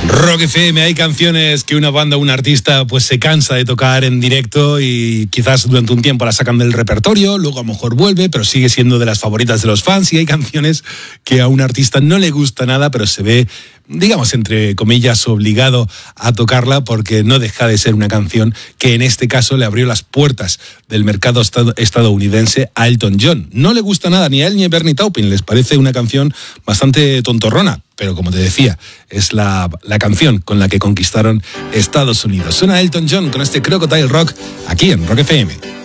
Rock FM, hay canciones que una banda o un artista pues se cansa de tocar en directo y quizás durante un tiempo la sacan del repertorio, luego a lo mejor vuelve, pero sigue siendo de las favoritas de los fans, y hay canciones que a un artista no le gusta nada, pero se ve, digamos, entre comillas, obligado a tocarla porque no deja de ser una canción que en este caso le abrió las puertas del mercado estadounidense a Elton John. No le gusta nada ni a él ni a Bernie Taupin, les parece una canción bastante tontorrona, pero como te decía, es la canción con la que conquistaron Estados Unidos. Suena Elton John con este Crocodile Rock aquí en Rock FM.